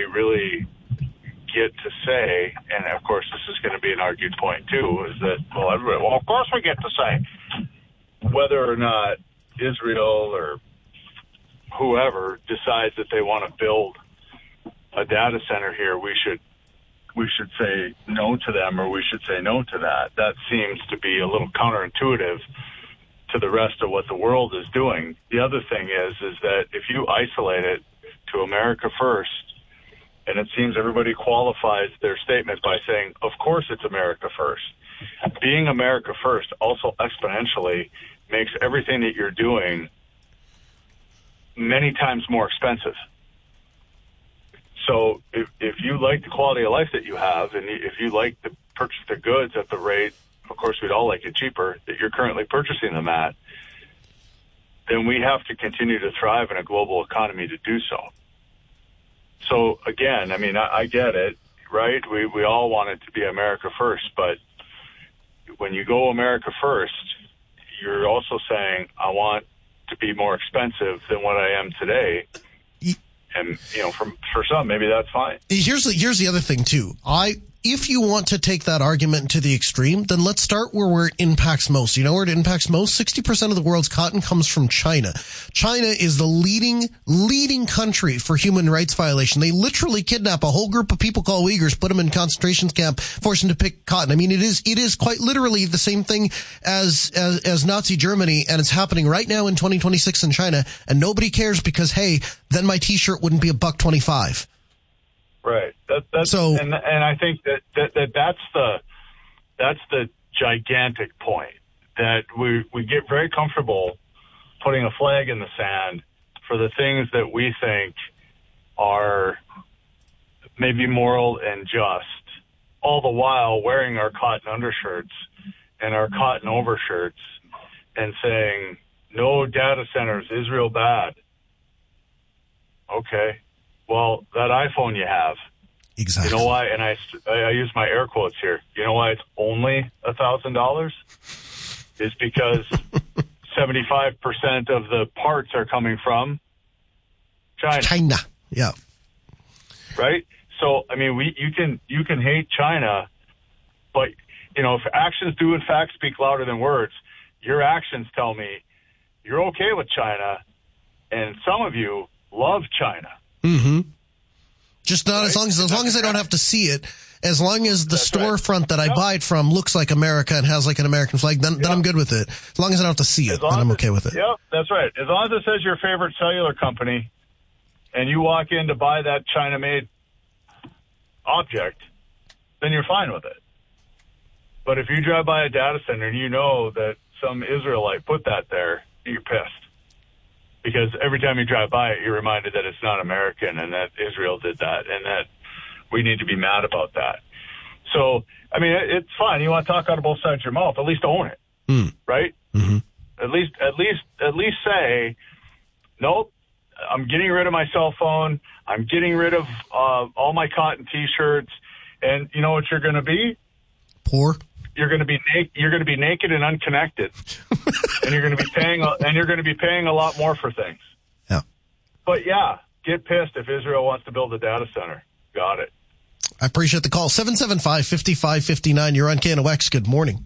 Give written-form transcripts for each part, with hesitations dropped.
really get to say, and of course this is going to be an argued point too, is that, well, of course we get to say whether or not Israel or whoever decides that they want to build a data center here, we should say no to them, or we should say no to that. That seems to be a little counterintuitive to the rest of what the world is doing. The other thing is that if you isolate it to America first, and it seems everybody qualifies their statement by saying, of course it's America first. Being America first also exponentially makes everything that you're doing many times more expensive. So if you like the quality of life that you have, and if you like to purchase the goods at the rate, of course we'd all like it cheaper, that you're currently purchasing them at, then we have to continue to thrive in a global economy to do so. So again, I mean, I get it, right? We all want it to be America first, but when you go America first, you're also saying, I want to be more expensive than what I am today. And, you know, for some, maybe that's fine. Here's the other thing, too. If you want to take that argument to the extreme, then let's start where it impacts most. You know where it impacts most? 60% of the world's cotton comes from China. China is the leading country for human rights violation. They literally kidnap a whole group of people called Uyghurs, put them in concentration camp, force them to pick cotton. I mean, it is quite literally the same thing as Nazi Germany, and it's happening right now in 2026 in China, and nobody cares because, hey, then my t-shirt wouldn't be $1.25. Right. And I think that's the gigantic point, that we get very comfortable putting a flag in the sand for the things that we think are maybe moral and just, all the while wearing our cotton undershirts and our cotton overshirts and saying, no data centers, Israel bad. Okay. Well, that iPhone you have, exactly. You know why? And I use my air quotes here. You know why it's only $1,000? Is because 75% of the parts are coming from China. Yeah. Right. So I mean, you can hate China, but you know, if actions do in fact speak louder than words, your actions tell me you're okay with China, and some of you love China. Mm-hmm. Just not right? as long as I don't have to see it. As long as the storefront that I buy it from looks like America and has like an American flag, then I'm good with it. As long as I don't have to see it, then I'm okay with it. Yep, that's right. As long as it says your favorite cellular company, and you walk in to buy that China-made object, then you're fine with it. But if you drive by a data center and you know that some Israelite put that there, you're pissed. Because every time you drive by it, you're reminded that it's not American and that Israel did that and that we need to be mad about that. So, I mean, it's fine. You want to talk out of both sides of your mouth, at least own it, right? Mm-hmm. At least say, nope, I'm getting rid of my cell phone. I'm getting rid of all my cotton T-shirts. And you know what you're going to be? Poor. You're going to be naked and unconnected, and you're going to be paying a lot more for things. Yeah. But yeah, get pissed if Israel wants to build a data center. Got it. I appreciate the call. 775-5559. You're on KNOX. Good morning.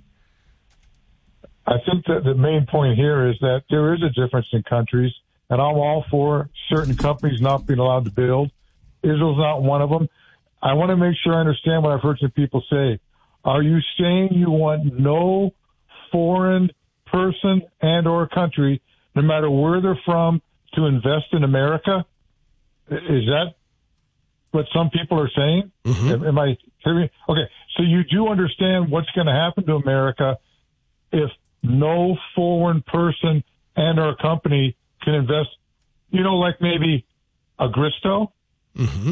I think that the main point here is that there is a difference in countries, and I'm all for certain companies not being allowed to build. Israel's not one of them. I want to make sure I understand what I've heard some people say. Are you saying you want no foreign person and or country, no matter where they're from, to invest in America? Is that what some people are saying? Mm-hmm. Am I hearing? Okay, so you do understand what's going to happen to America if no foreign person and or company can invest, like maybe Agristo? Mm-hmm.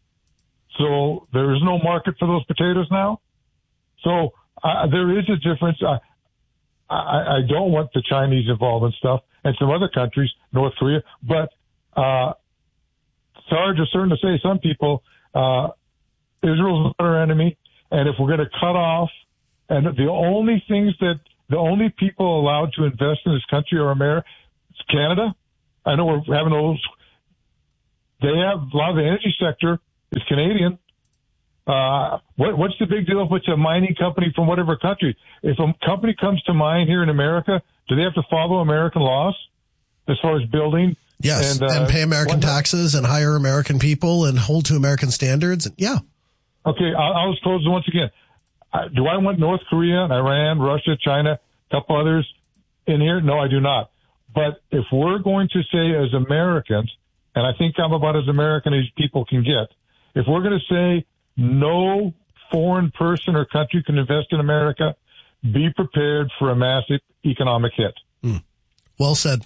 So there is no market for those potatoes now? So there is a difference. I don't want the Chinese involved in stuff and some other countries, North Korea. But Sarge is certain to say some people, Israel's our enemy. And if we're going to cut off, and the only people allowed to invest in this country are America, it's Canada. I know we're having those. They have a lot of the energy sector is Canadian. What's the big deal if it's a mining company from whatever country? If a company comes to mine here in America, do they have to follow American laws as far as building? Yes, and pay American taxes and hire American people and hold to American standards. Yeah. Okay, I'll just close once again. Do I want North Korea, Iran, Russia, China, a couple others in here? No, I do not. But if we're going to say as Americans, and I think I'm about as American as people can get, if we're going to say no foreign person or country can invest in America, be prepared for a massive economic hit. Well said.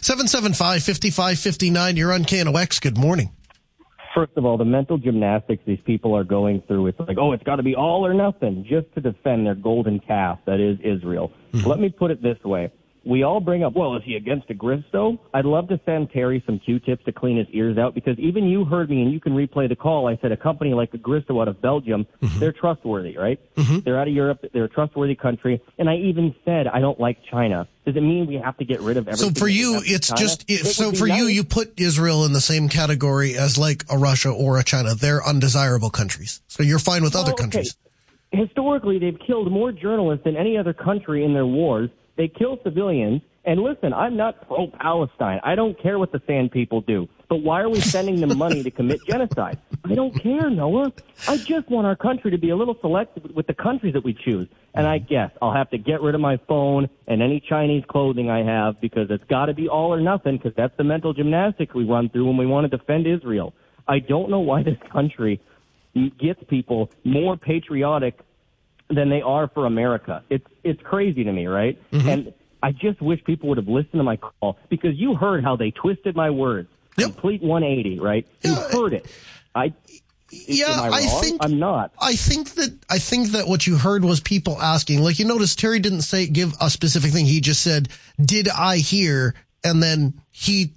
775-5559, you're on KNOX. Good morning. First of all, the mental gymnastics these people are going through, it's like, it's got to be all or nothing just to defend their golden calf, that is Israel. Let me put it this way. We all bring up, is he against Agristo? I'd love to send Terry some Q-tips to clean his ears out, because even you heard me, and you can replay the call. I said a company like Agristo out of Belgium, they're trustworthy, right? They're out of Europe. They're a trustworthy country. And I even said I don't like China. Does it mean we have to get rid of everything? So for you, it's just you put Israel in the same category as like a Russia or a China. They're undesirable countries. So you're fine with other countries. Historically, they've killed more journalists than any other country in their wars. They kill civilians. And listen, I'm not pro-Palestine. I don't care what the Sand people do. But why are we sending them money to commit genocide? I don't care, Noah. I just want our country to be a little selective with the countries that we choose. And I guess I'll have to get rid of my phone and any Chinese clothing I have, because it's got to be all or nothing, because that's the mental gymnastics we run through when we want to defend Israel. I don't know why this country gets people more patriotic than they are for America. It's crazy to me, right? And I just wish people would have listened to my call, because you heard how they twisted my words. Complete 180, right? You heard it. Am I wrong? I'm not. I think that what you heard was people asking, like, you notice Terry didn't give a specific thing. He just said, "Did I hear?" And then he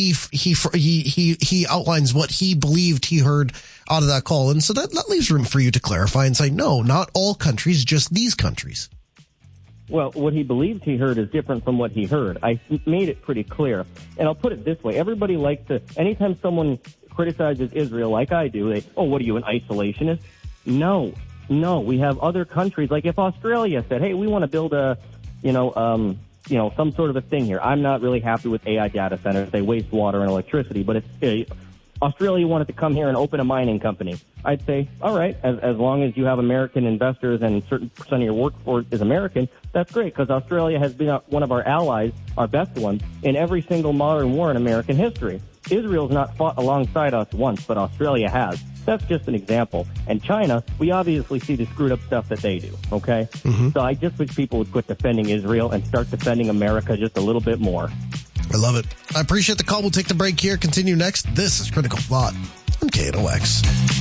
outlines what he believed he heard out of that call. And so that leaves room for you to clarify and say, no, not all countries, just these countries. Well, what he believed he heard is different from what he heard. I made it pretty clear. And I'll put it this way. Everybody likes to, anytime someone criticizes Israel like I do, what are you, an isolationist? No. We have other countries. Like if Australia said, hey, we want to build some sort of a thing here. I'm not really happy with AI data centers. They waste water and electricity. But if Australia wanted to come here and open a mining company, I'd say, all right, as long as you have American investors and a certain percent of your workforce is American, that's great, because Australia has been one of our allies, our best ones, in every single modern war in American history. Israel's not fought alongside us once, but Australia has. That's just an example. And China, we obviously see the screwed up stuff that they do, okay? So I just wish people would quit defending Israel and start defending America just a little bit more. I love it. I appreciate the call. We'll take the break here. Continue next. This is Critical Thought on KNOX.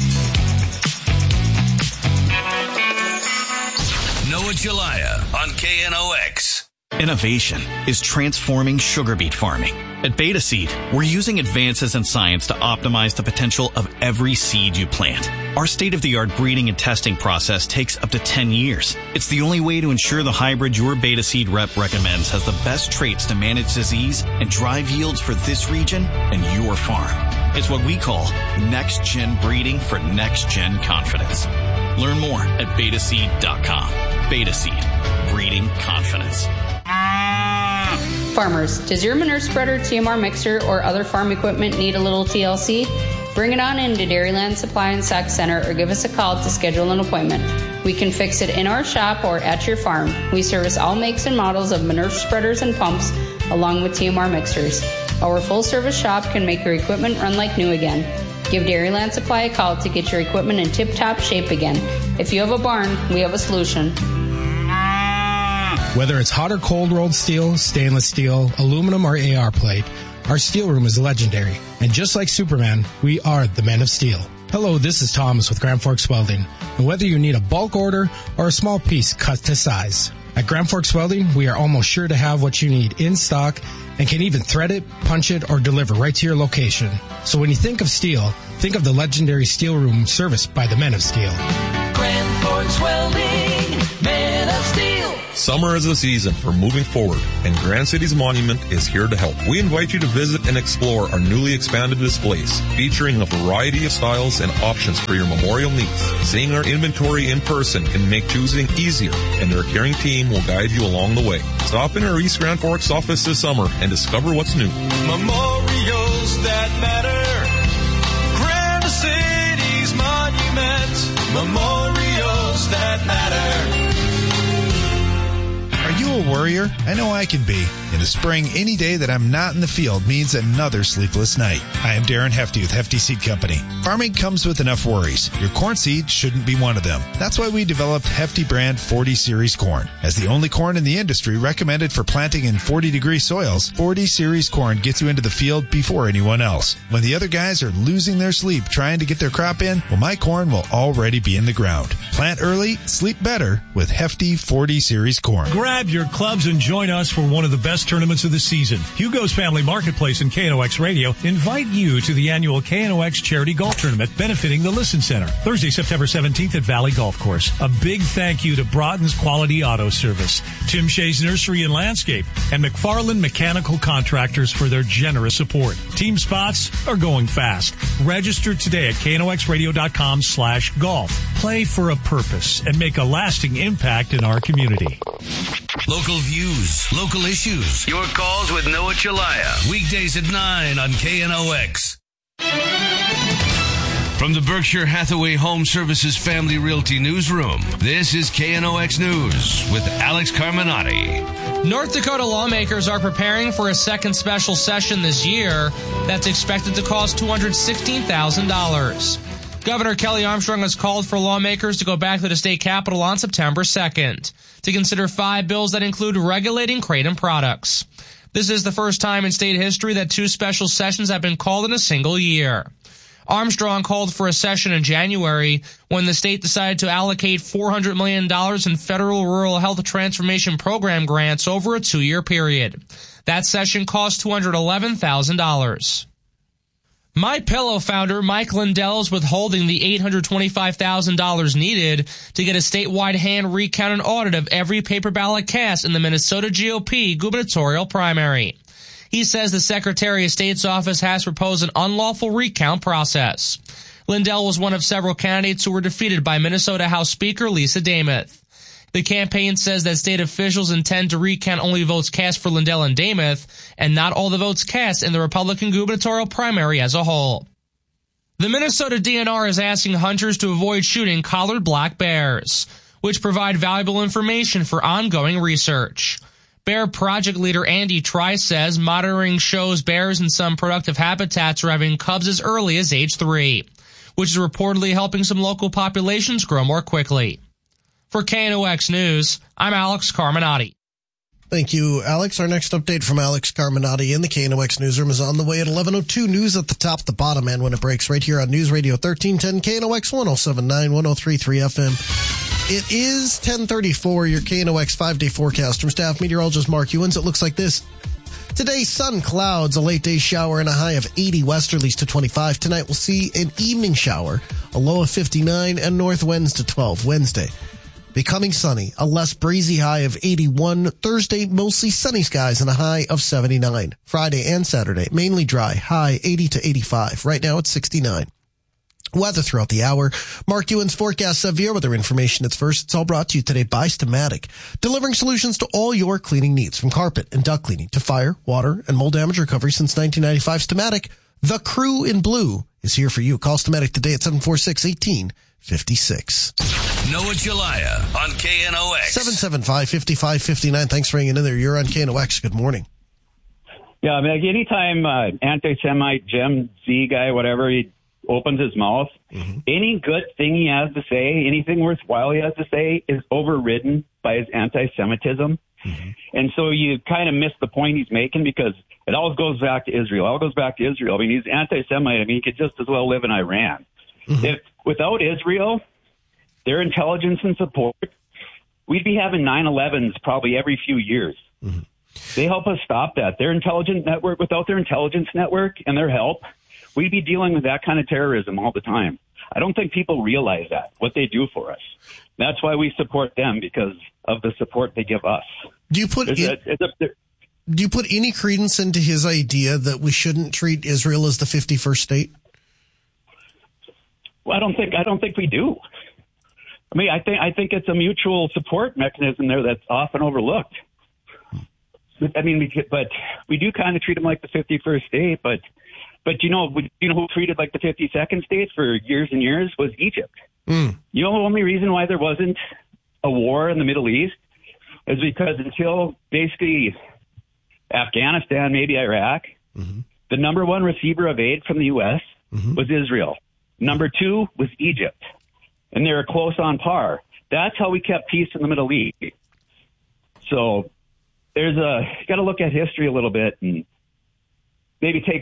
Noah Jalaya on KNOX. Innovation is transforming sugar beet farming. At Beta Seed, we're using advances in science to optimize the potential of every seed you plant. Our state-of-the-art breeding and testing process takes up to 10 years. It's the only way to ensure the hybrid your Beta Seed rep recommends has the best traits to manage disease and drive yields for this region and your farm. It's what we call next-gen breeding for next-gen confidence. Learn more at betaseed.com. Beta Seed, breeding confidence. Farmers, does your manure spreader, TMR mixer, or other farm equipment need a little TLC? Bring it on into Dairyland Supply and Sac Center or give us a call to schedule an appointment. We can fix it in our shop or at your farm. We service all makes and models of manure spreaders and pumps, along with TMR mixers. Our full-service shop can make your equipment run like new again. Give Dairyland Supply a call to get your equipment in tip-top shape again. If you have a barn, we have a solution. Whether it's hot or cold rolled steel, stainless steel, aluminum, or AR plate, our steel room is legendary. And just like Superman, we are the men of steel. Hello, this is Thomas with Grand Forks Welding. And whether you need a bulk order or a small piece cut to size, at Grand Forks Welding, we are almost sure to have what you need in stock and can even thread it, punch it, or deliver right to your location. So when you think of steel, think of the legendary steel room serviced by the men of steel. Grand Forks Welding, men of steel. Summer is a season for moving forward, and Grand Cities Monument is here to help. We invite you to visit and explore our newly expanded displays, featuring a variety of styles and options for your memorial needs. Seeing our inventory in person can make choosing easier, and our caring team will guide you along the way. Stop in our East Grand Forks office this summer and discover what's new. Memorials that matter. Grand Cities Monument. Memorials that matter. Are you a worrier? I know I can be. In the spring, any day that I'm not in the field means another sleepless night. I am Darren Hefty with Hefty Seed Company. Farming comes with enough worries. Your corn seed shouldn't be one of them. That's why we developed Hefty brand 40 Series corn. As the only corn in the industry recommended for planting in 40-degree soils, 40 Series corn gets you into the field before anyone else. When the other guys are losing their sleep trying to get their crop in, well, my corn will already be in the ground. Plant early, sleep better with Hefty 40 Series corn. Grab your clubs and join us for one of the best tournaments of the season. Hugo's Family Marketplace and KNOX Radio invite you to the annual KNOX Charity Golf Tournament benefiting the Listen Center, Thursday, September 17th at Valley Golf Course. A big thank you to Broughton's Quality Auto Service, Tim Shea's Nursery and Landscape, and McFarland Mechanical Contractors for their generous support. Team spots are going fast. Register today at knoxradio.com/golf. Play for a purpose and make a lasting impact in our community. Local views, local issues. Your calls with Noah Chalaya. Weekdays at 9 on KNOX. From the Berkshire Hathaway Home Services Family Realty Newsroom, this is KNOX News with Alex Carminati. North Dakota lawmakers are preparing for a second special session this year that's expected to cost $216,000. Governor Kelly Armstrong has called for lawmakers to go back to the state capitol on September 2nd to consider 5 bills that include regulating kratom products. This is the first time in state history that 2 special sessions have been called in a single year. Armstrong called for a session in January when the state decided to allocate $400 million in federal rural health transformation program grants over a 2-year period. That session cost $211,000. MyPillow founder Mike Lindell is withholding the $825,000 needed to get a statewide hand recount and audit of every paper ballot cast in the Minnesota GOP gubernatorial primary. He says the Secretary of State's office has proposed an unlawful recount process. Lindell was one of several candidates who were defeated by Minnesota House Speaker Lisa Damuth. The campaign says that state officials intend to recount only votes cast for Lindell and Damuth, and not all the votes cast in the Republican gubernatorial primary as a whole. The Minnesota DNR is asking hunters to avoid shooting collared black bears, which provide valuable information for ongoing research. Bear project leader Andy Trice says monitoring shows bears in some productive habitats are having cubs as early as age 3, which is reportedly helping some local populations grow more quickly. For KNOX News, I'm Alex Carminati. Thank you, Alex. Our next update from Alex Carminati in the KNOX newsroom is on the way at 11:02. News at the top, the bottom, and when it breaks right here on News Radio 1310 KNOX 107.9, 103.3 FM. It is 10:34. Your KNOX 5-day forecast from staff meteorologist Mark Ewens. It looks like this. Today, sun, clouds, a late day shower, and a high of 80, westerlies to 25. Tonight, we'll see an evening shower, a low of 59, and north winds to 12. Wednesday, becoming sunny, a less breezy high of 81. Thursday, mostly sunny skies and a high of 79. Friday and Saturday, mainly dry, high 80 to 85. Right now, it's 69. Weather throughout the hour. Mark Ewens forecast severe weather information. It's first. It's all brought to you today by Stamatic, delivering solutions to all your cleaning needs, from carpet and duct cleaning to fire, water, and mold damage recovery since 1995. Stamatic, the crew in blue, is here for you. Call Stamatic today at 746-1856. Noah Chalaya on KNOX. 775-5559. Thanks for hanging in there. You're on KNOX. Good morning. Yeah, I mean, like anytime anti-Semite, Jim Z guy, whatever, he opens his mouth, any good thing he has to say, anything worthwhile he has to say, is overridden by his anti-Semitism. And so you kind of miss the point he's making, because it always goes back to Israel. It all goes back to Israel. I mean, he's anti-Semite. I mean, he could just as well live in Iran. If without Israel, their intelligence and support, we'd be having 9/11s probably every few years. They help us stop that. Their intelligence network, without their intelligence network and their help, we'd be dealing with that kind of terrorism all the time. I don't think people realize that, what they do for us. That's why we support them, because of the support they give us. Do you put any credence into his idea that we shouldn't treat Israel as the 51st state? Well, I don't think we do. I mean, I think it's a mutual support mechanism there that's often overlooked. I mean, but we do kind of treat them like the 51st state, but you know who treated like the 52nd state for years and years was Egypt. You know, the only reason why there wasn't a war in the Middle East is because until basically Afghanistan, maybe Iraq, the number one receiver of aid from the U.S. was Israel. Number two was Egypt. And they were close on par. That's how we kept peace in the Middle East. So you got to look at history a little bit and maybe take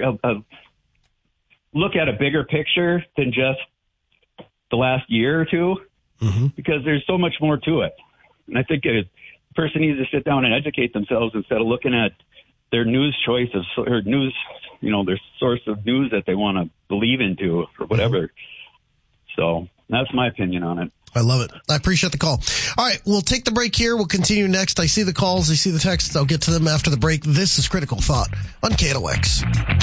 look at a bigger picture than just the last year or two, because there's so much more to it. And I think a person needs to sit down and educate themselves instead of looking at their news choices or news, their source of news that they want to believe into or whatever. So that's my opinion on it. I love it. I appreciate the call. All right, we'll take the break here. We'll continue next. I see the calls. I see the texts. I'll get to them after the break. This is Critical Thought on KNOX.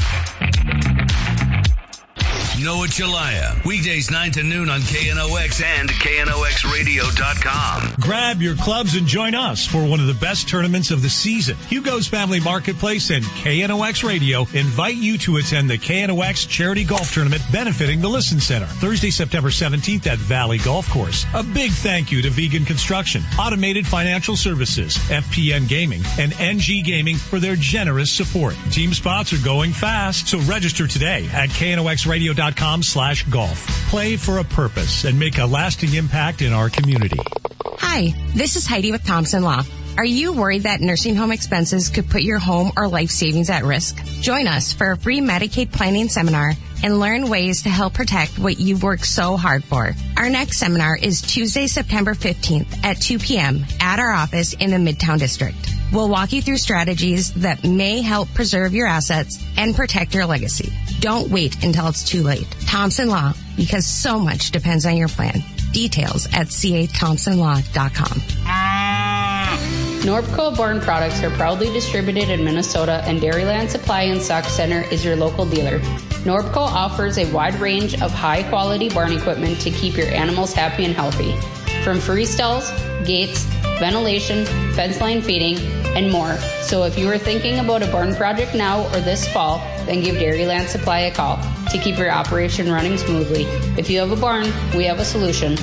Noah Chelaya, weekdays 9 to noon on KNOX and KNOXradio.com. Grab your clubs and join us for one of the best tournaments of the season. Hugo's Family Marketplace and KNOX Radio invite you to attend the KNOX Charity Golf Tournament benefiting the Listen Center, Thursday, September 17th at Valley Golf Course. A big thank you to Vegan Construction, Automated Financial Services, FPN Gaming, and NG Gaming for their generous support. Team spots are going fast, so register today at KNOXradio.com/golf. Play for a purpose and make a lasting impact in our community. Hi, this is Heidi with Thompson Law. Are you worried that nursing home expenses could put your home or life savings at risk? Join us for a free Medicaid planning seminar and learn ways to help protect what you've worked so hard for. Our next seminar is Tuesday, September 15th at 2 p.m. at our office in the Midtown District. We'll walk you through strategies that may help preserve your assets and protect your legacy. Don't wait until it's too late. Thompson Law, because so much depends on your plan. Details at cathompsonlaw.com. Norbco Barn products are proudly distributed in Minnesota, and Dairyland Supply and Stock Center is your local dealer. Norbco offers a wide range of high-quality barn equipment to keep your animals happy and healthy. From free stalls, gates, ventilation, fence line feeding, and more. So if you are thinking about a barn project now or this fall, then give Dairyland Supply a call to keep your operation running smoothly. If you have a barn, we have a solution.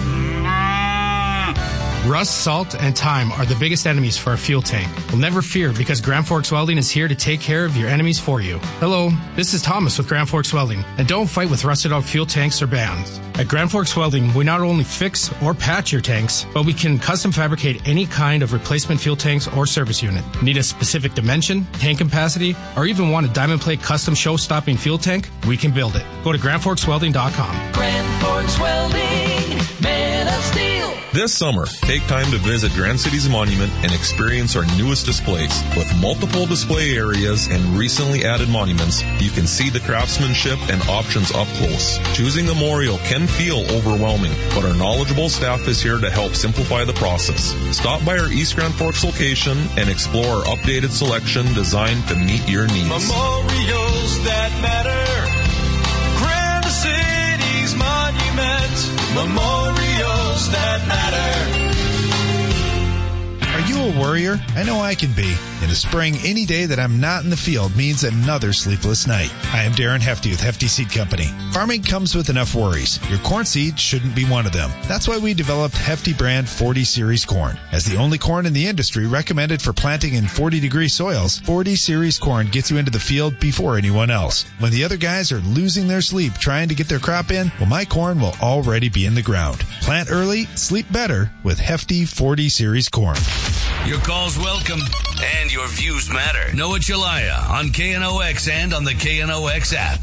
Rust, salt, and time are the biggest enemies for a fuel tank. Well, never fear, because Grand Forks Welding is here to take care of your enemies for you. Hello, this is Thomas with Grand Forks Welding, and don't fight with rusted out fuel tanks or bands. At Grand Forks Welding, we not only fix or patch your tanks, but we can custom fabricate any kind of replacement fuel tanks or service unit. Need a specific dimension, tank capacity, or even want a diamond plate custom show-stopping fuel tank? We can build it. Go to GrandForksWelding.com. Grand Forks Welding, men of steel. This summer, take time to visit Grand Cities Monument and experience our newest displays. With multiple display areas and recently added monuments, you can see the craftsmanship and options up close. Choosing a memorial can feel overwhelming, but our knowledgeable staff is here to help simplify the process. Stop by our East Grand Forks location and explore our updated selection designed to meet your needs. Memorials that matter. Grand Cities Monument. Memorials that matter. Are you a worrier? I know I can be. In the spring, any day that I'm not in the field means another sleepless night. I am Darren Hefty with Hefty Seed Company. Farming comes with enough worries. Your corn seed shouldn't be one of them. That's why we developed Hefty brand 40 Series corn. As the only corn in the industry recommended for planting in 40-degree soils, 40 Series corn gets you into the field before anyone else. When the other guys are losing their sleep trying to get their crop in, well, my corn will already be in the ground. Plant early, sleep better with Hefty 40 Series corn. Your call's welcome, and your views matter. Noah Chelaya on KNOX and on the KNOX app.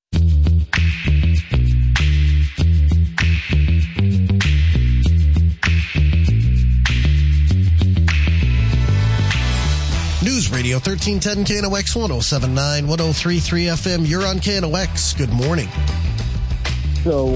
News Radio 1310 KNOX 1079 1033 FM. You're on KNOX. Good morning. So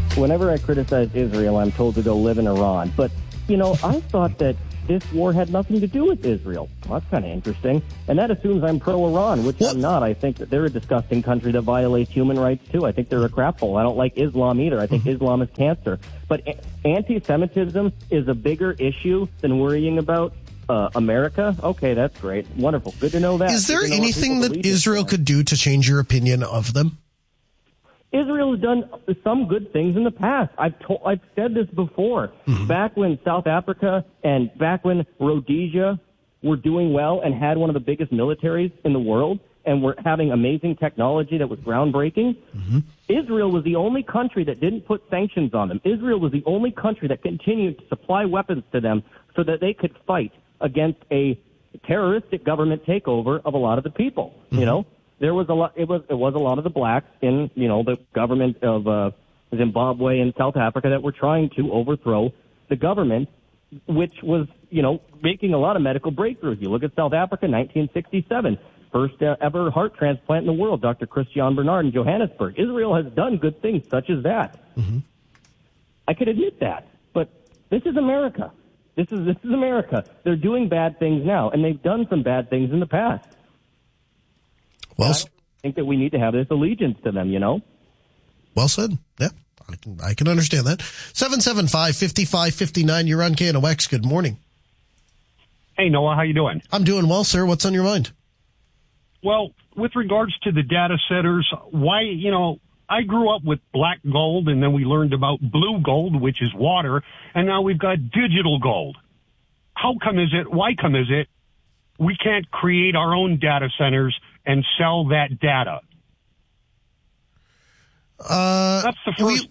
whenever I criticize Israel, I'm told to go live in Iran. But, I thought that this war had nothing to do with Israel. Well, that's kind of interesting. And that assumes I'm pro-Iran, which I'm not. I think that they're a disgusting country that violates human rights, too. I think they're a crap hole. I don't like Islam either. I think Islam is cancer. But anti-Semitism is a bigger issue than worrying about America. Okay, that's great. Wonderful. Good to know that. Is there anything that Israel could do to change your opinion of them? Israel has done some good things in the past. I've said this before. Back when South Africa and back when Rhodesia were doing well and had one of the biggest militaries in the world and were having amazing technology that was groundbreaking, Israel was the only country that didn't put sanctions on them. Israel was the only country that continued to supply weapons to them so that they could fight against a terroristic government takeover of a lot of the people, There was a lot. It was a lot of the blacks in the government of Zimbabwe and South Africa that were trying to overthrow the government, which was making a lot of medical breakthroughs. You look at South Africa, 1967, first ever heart transplant in the world, Dr. Christian Bernard in Johannesburg. Israel has done good things such as that. I could admit that, but this is America. This is America. They're doing bad things now, and they've done some bad things in the past. Well, I think that we need to have this allegiance to them, Well said. Yeah, I can understand that. 775-5559, you're on KNOX. Good morning. Hey, Noah, how you doing? I'm doing well, sir. What's on your mind? Well, with regards to the data centers, why, I grew up with black gold, and then we learned about blue gold, which is water, and now we've got digital gold. Why is it we can't create our own data centers and sell that data? That's the first.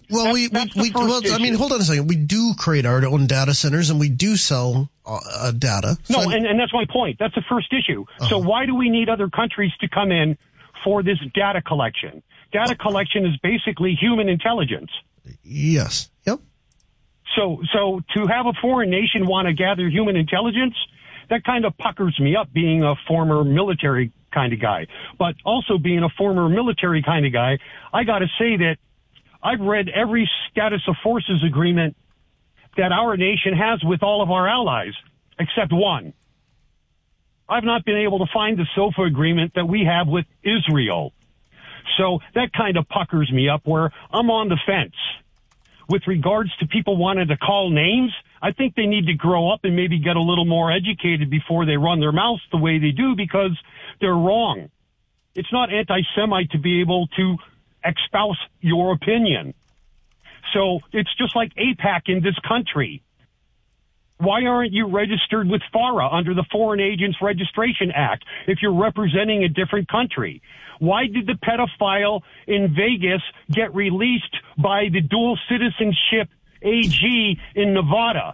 Hold on a second. We do create our own data centers and we do sell data. And that's my point. That's the first issue. So why do we need other countries to come in for this data collection? Data collection is basically human intelligence. Yes. Yep. So to have a foreign nation want to gather human intelligence, that kind of puckers me up, being a former military kind of guy. But also being a former military kind of guy, I got to say that I've read every status of forces agreement that our nation has with all of our allies, except one. I've not been able to find the SOFA agreement that we have with Israel. So that kind of puckers me up, where I'm on the fence. With regards to people wanting to call names, I think they need to grow up and maybe get a little more educated before they run their mouths the way they do, because they're wrong. It's not anti-Semite to be able to espouse your opinion. So it's just like AIPAC in this country. Why aren't you registered with FARA under the Foreign Agents Registration Act if you're representing a different country? Why did the pedophile in Vegas get released by the dual citizenship AG in Nevada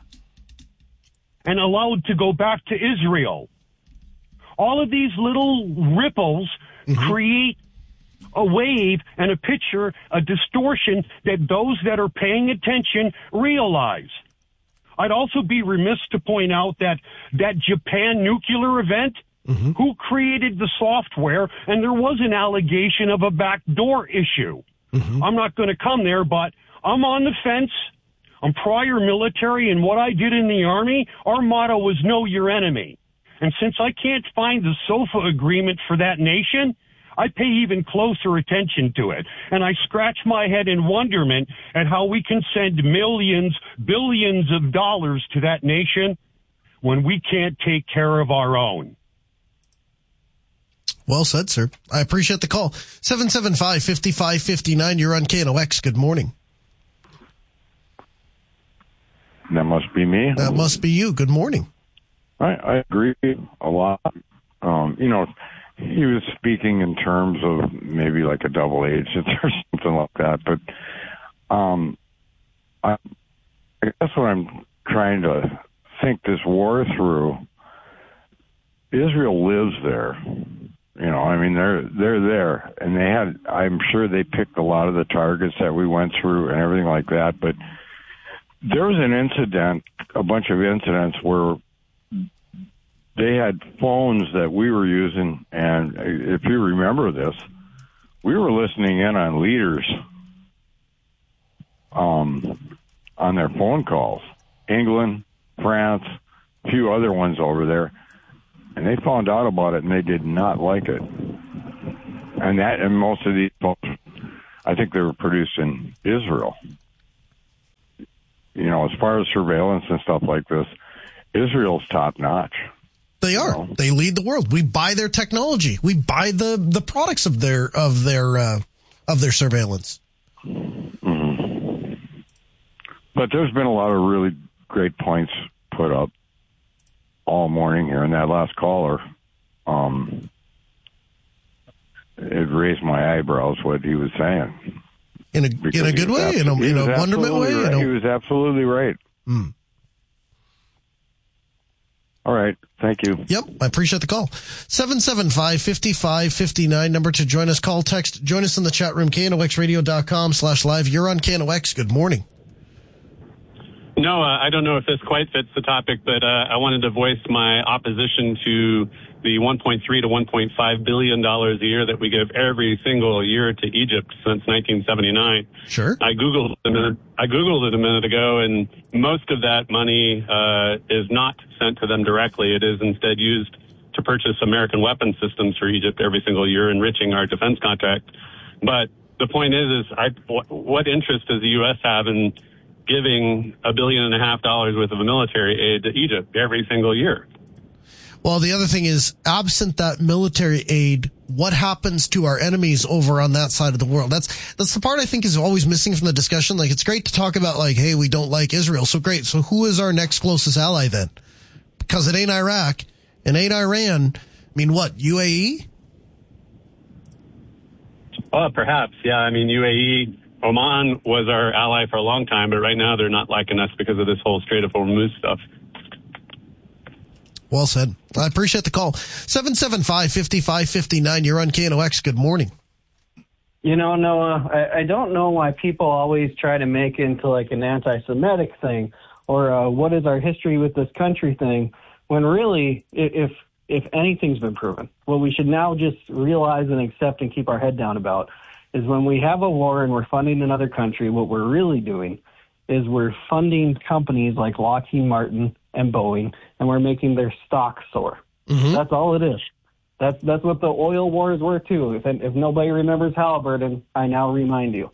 and allowed to go back to Israel? All of these little ripples create a wave and a picture, a distortion that those that are paying attention realize. I'd also be remiss to point out that Japan nuclear event, who created the software, and there was an allegation of a backdoor issue. I'm not going to come there, but I'm on the fence. I'm prior military, and what I did in the Army, our motto was know your enemy. And since I can't find the SOFA agreement for that nation, I pay even closer attention to it. And I scratch my head in wonderment at how we can send millions, billions of dollars to that nation when we can't take care of our own. Well said, sir. I appreciate the call. 775-5559, you're on KNOX. Good morning. That must be me. That must be you. Good morning. I agree a lot. He was speaking in terms of maybe like a double agent or something like that. But I guess what I'm trying to think this war through, Israel lives there. They're there, and I'm sure they picked a lot of the targets that we went through and everything like that. But there was a bunch of incidents where they had phones that we were using, and if you remember this, we were listening in on leaders on their phone calls. England, France, a few other ones over there, and they found out about it and they did not like it. And most of these phones, I think they were produced in Israel. You know, as far as surveillance and stuff like this, Israel's top notch. They are. You know? They lead the world. We buy their technology. We buy the products of their surveillance. Mm-hmm. But there's been a lot of really great points put up all morning here, and that last caller, it raised my eyebrows what he was saying. In a good way, in a wonderment way. Right. He was absolutely right. Mm. All right. Thank you. Yep. I appreciate the call. 775-5559. Number to join us. Call, text. Join us in the chat room. KNOXradio.com/live. You're on KNOX. Good morning. No, I don't know if this quite fits the topic, but I wanted to voice my opposition to the $1.3 to $1.5 billion a year that we give every single year to Egypt since 1979. Sure. I Googled it a minute ago, and most of that money is not sent to them directly. It is instead used to purchase American weapon systems for Egypt every single year, enriching our defense contract. But the point is what interest does the U.S. have in giving $1.5 billion worth of military aid to Egypt every single year? Well, the other thing is, absent that military aid, what happens to our enemies over on that side of the world? That's the part I think is always missing from the discussion. Like, it's great to talk about, like, hey, we don't like Israel. So great. So who is our next closest ally then? Because it ain't Iraq and ain't Iran. I mean, what, UAE? Well, perhaps. Yeah. I mean, UAE, Oman was our ally for a long time, but right now they're not liking us because of this whole Strait of Hormuz stuff. Well said. I appreciate the call. 775-5559. You're on KNOX. Good morning. You know, Noah, I don't know why people always try to make it into like an anti-Semitic thing or what is our history with this country thing, when really, if anything's been proven, what we should now just realize and accept and keep our head down about is when we have a war and we're funding another country, what we're really doing is we're funding companies like Lockheed Martin and Boeing, and we're making their stock soar. Mm-hmm. That's all it is. That's what the oil wars were, too. If nobody remembers Halliburton, I now remind you.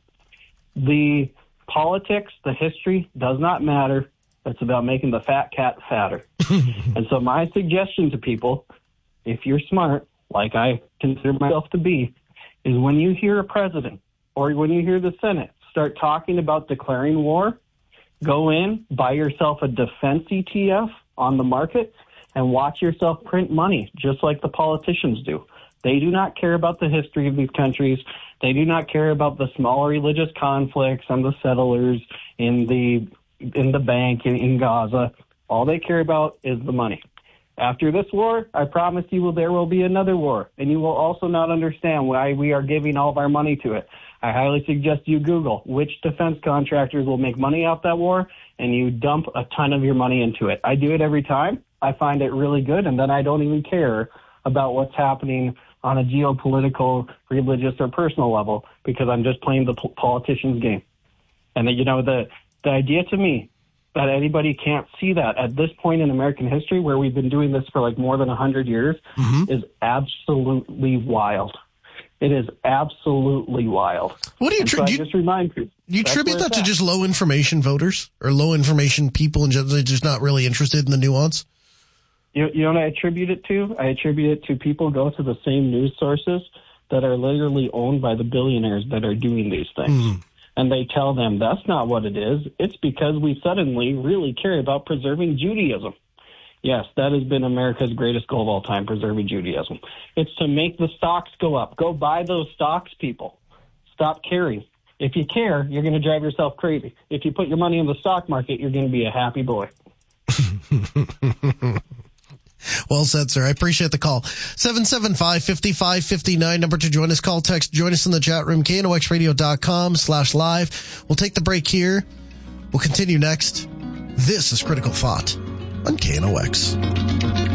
The politics, the history, does not matter. It's about making the fat cat fatter. And so my suggestion to people, if you're smart, like I consider myself to be, is when you hear a president or when you hear the Senate start talking about declaring war, go in, buy yourself a defense ETF on the market, and watch yourself print money, just like the politicians do. They do not care about the history of these countries. They do not care about the small religious conflicts and the settlers in the bank in Gaza. All they care about is the money. After this war, I promise you there will be another war, and you will also not understand why we are giving all of our money to it. I highly suggest you Google which defense contractors will make money off that war, and you dump a ton of your money into it. I do it every time. I find it really good, and then I don't even care about what's happening on a geopolitical, religious, or personal level because I'm just playing the politician's game. And, you know, the idea to me that anybody can't see that at this point in American history where we've been doing this for like more than 100 years is absolutely wild. It is absolutely wild. What do you just remind people? You attribute that to just low information voters or low information people and they're just not really interested in the nuance? You know what I attribute it to? I attribute it to people go to the same news sources that are literally owned by the billionaires that are doing these things. And they tell them that's not what it is. It's because we suddenly really care about preserving Judaism. Yes, that has been America's greatest goal of all time, preserving Judaism. It's to make the stocks go up. Go buy those stocks, people. Stop caring. If you care, you're going to drive yourself crazy. If you put your money in the stock market, you're going to be a happy boy. Well said, sir. I appreciate the call. 775-5559. Number to join us. Call, text. Join us in the chat room. KNOXradio.com/live. We'll take the break here. We'll continue next. This is Critical Thought on KNOX.